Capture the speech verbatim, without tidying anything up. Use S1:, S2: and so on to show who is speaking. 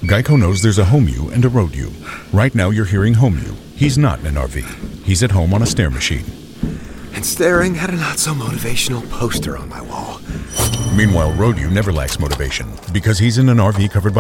S1: Geico knows there's a home you and a road you. Right now you're hearing home you. He's not in an R V. He's at home on a stair machine.
S2: And staring at a not-so-motivational poster on my wall.
S1: Meanwhile, road you never lacks motivation because he's in an R V covered by